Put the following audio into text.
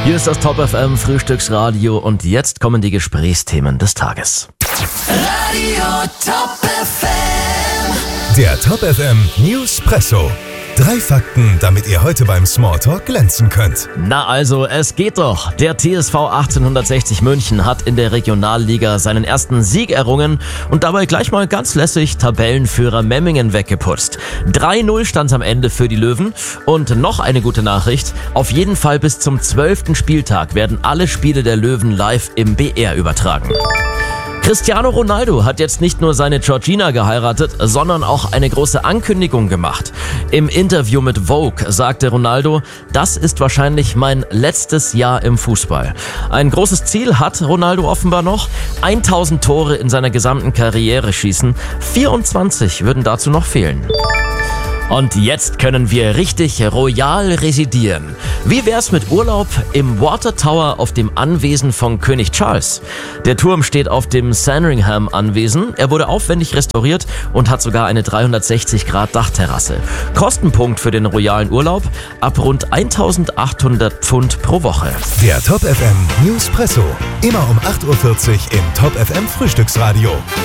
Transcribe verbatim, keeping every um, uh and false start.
Hier ist das Top F M Frühstücksradio und jetzt kommen die Gesprächsthemen des Tages. Radio Top F M. Der Top F M Newspresso. Drei Fakten, damit ihr heute beim Smalltalk glänzen könnt. Na also, es geht doch. Der T S V achtzehnhundertsechzig München hat in der Regionalliga seinen ersten Sieg errungen und dabei gleich mal ganz lässig Tabellenführer Memmingen weggeputzt. drei null stand am Ende für die Löwen und noch eine gute Nachricht. Auf jeden Fall bis zum zwölften Spieltag werden alle Spiele der Löwen live im B R übertragen. Cristiano Ronaldo hat jetzt nicht nur seine Georgina geheiratet, sondern auch eine große Ankündigung gemacht. Im Interview mit Vogue sagte Ronaldo, das ist wahrscheinlich mein letztes Jahr im Fußball. Ein großes Ziel hat Ronaldo offenbar noch, tausend Tore in seiner gesamten Karriere schießen, vierundzwanzig würden dazu noch fehlen. Und jetzt können wir richtig royal residieren. Wie wär's mit Urlaub im Water Tower auf dem Anwesen von König Charles? Der Turm steht auf dem Sandringham-Anwesen. Er wurde aufwendig restauriert und hat sogar eine dreihundertsechzig Grad Dachterrasse. Kostenpunkt für den royalen Urlaub ab rund eintausendachthundert Pfund pro Woche. Der Top F M Newspresso. Immer um acht Uhr vierzig im Top F M Frühstücksradio.